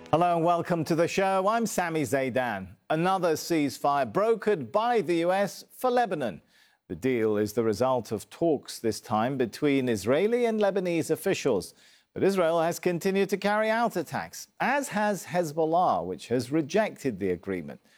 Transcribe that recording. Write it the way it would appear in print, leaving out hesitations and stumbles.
Hello and welcome to the show. I'm Sami Zaidan. Another ceasefire brokered by the US for Lebanon. The deal is the result of talks this time between Israeli and Lebanese officials. But Israel has continued to carry out attacks, as has Hezbollah, which has rejected the agreement.